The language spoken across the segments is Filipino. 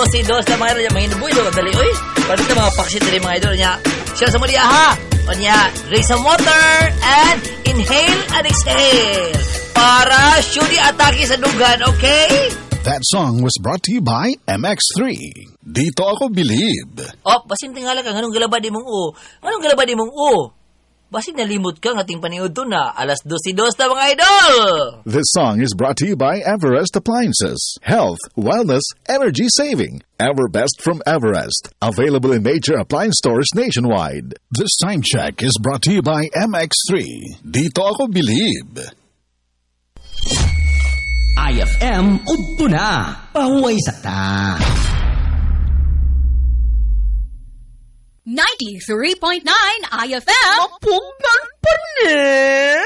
dos na mga idol niya. Mga inubuy doon. Dali, uy. Pati na mga paksit dali mga idol niya. Siya sa muli, aha. O niya, drink some water and inhale and exhale. Para syuri atake sa dugan, okay? That song was brought to you by MX3. Dito ako believe. Oh, basin tingala ka. Anong galaba di mong o? Anong galaba di mong o? Basin nalimot ka ng ating paniod to na. 12:02 na mga idol! This song is brought to you by Everest Appliances. Health, wellness, energy saving. Everbest from Everest. Available in major appliance stores nationwide. This time check is brought to you by MX3. Dito ako believe. IFM udto na. Pahuway sa ta. 93.9 IFM. Mapunan pa niya.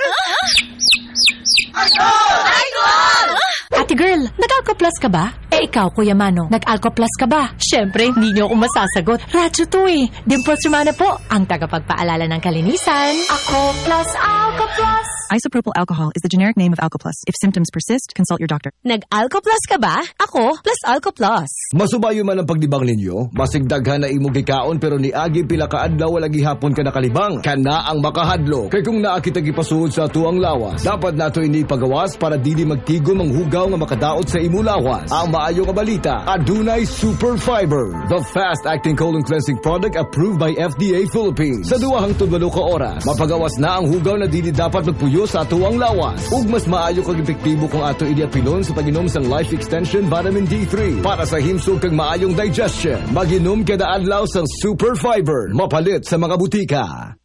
Idol! Ate girl, nag-Alco-Plus ka ba? Ikaw, Kuya Mano, nag-Alco-Plus ka ba? Siyempre, hindi niyo ako masasagot. Radyo to eh. Dimples Romana po, ang tagapagpaalala ng kalinisan. Ako plus Alco-Plus. Isopropyl alcohol is the generic name of Alco-Plus. If symptoms persist, consult your doctor. Nag-Alco-Plus ka ba? Ako plus Alco-Plus. Masubayo man ang pagdibang ninyo, masigdaghan na imong gikaon pero ni agi pila ka adlaw wala gihapon ka nakalibang. Kana ang makahadlo. Kay kung naa kita gipasuod sa tuang lawas, dapat nato ini pagawas para dili magtigom ang hugaw nga makadaot sa imo lawas. Ang maayo nga balita, adunay Super Fiber, the fast-acting colon cleansing product approved by FDA Philippines. Sa 2 hangtod 8 ka oras, mapagawas na ang hugaw na dili dapat magpuyo sa tuang lawas. Ug mas maayo kag epektibo kung ato idiapilon sa pag-inom sang Life Extension Vitamin D3 para sa himsog kag maayong digestion. Mag-inom kada adlaw sang Super Fiber, mapalit sa mga butika.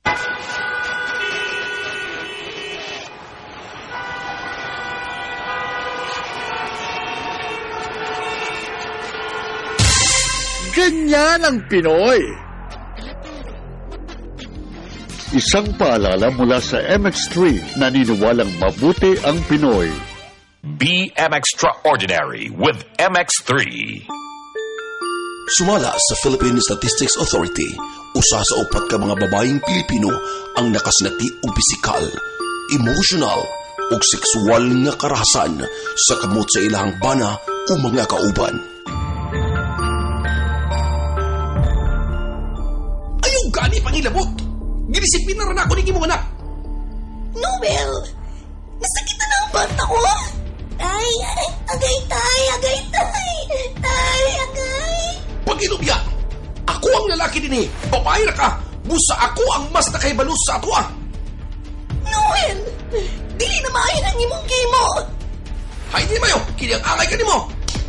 Ganyan ang Pinoy. Isang paalala mula sa MX3, naniniwalang mabuti ang Pinoy. Be extraordinary with MX3. Sumala sa Philippine Statistics Authority, usa sa 4 ka mga babaeng Pilipino ang nakasinati og pisikal, emotional ug sexual nga karahasan sa kamot sa ilahang bana o mga kauban. Ayaw gani pangilabot. Ginisipin na rin ako ng imong anak. Nobel, nasakitan na ang bata ko. Ay, agay. Pag-inubya, ako ang lalaki din eh. Babae na ka. Busa ako ang mas nakaibalus sa ato ah. Noel, dili na maayon ang imong gimo. Hay di mayo, kini ang angay ka nimo.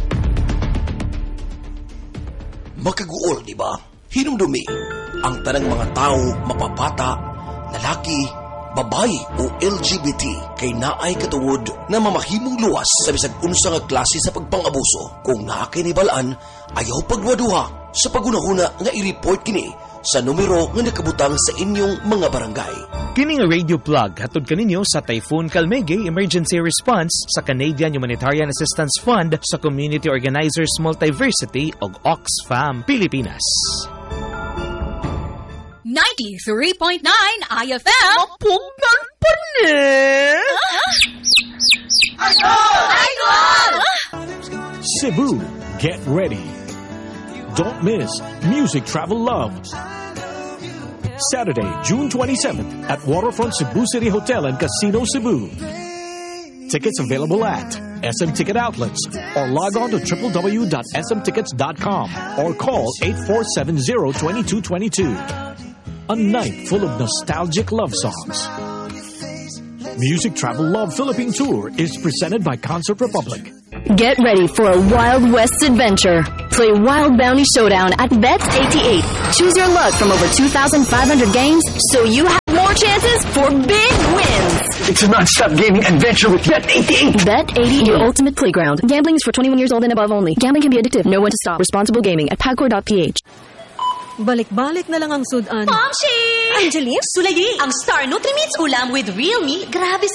Makaguol, di ba? Hinumdumi ang tanang mga tao, mapapata, lalaki, babae o LGBT kay naay katungod na mamahimong luwas sa bisag unsa nga klase sa pagpangabuso. Kung naa kay nibalaan, ayaw pagduha-duha sa pagunahuna nga i-report kini sa numero nga nakabutang sa inyong mga barangay. Kini nga radio plug hatod kaninyo sa Typhoon Kalmege Emergency Response sa Canadian Humanitarian Assistance Fund sa Community Organizers Multiversity ug Oxfam Pilipinas. 93.9 IFM. Mapunan pa niya. Idol! Cebu, get ready. Don't miss Music Travel Love. Saturday, June 27th at Waterfront Cebu City Hotel and Casino Cebu. Tickets available at SM Ticket Outlets or log on to www.smtickets.com or call 8470-2222. A night full of nostalgic love songs. Music Travel Love Philippine Tour is presented by Concert Republic. Get ready for a Wild West adventure. Play Wild Bounty Showdown at Bet88. Choose your luck from over 2,500 games so you have more chances for big wins. It's a non-stop gaming adventure with Bet88. Bet88, your ultimate playground. Gambling is for 21 years old and above only. Gambling can be addictive. Know when to stop. Responsible gaming at pagcor.ph. Balik-balik na lang ang sudan. Momshi! Angeline, Sulayi! Ang Star Nutrimits ulam with real meat, grabe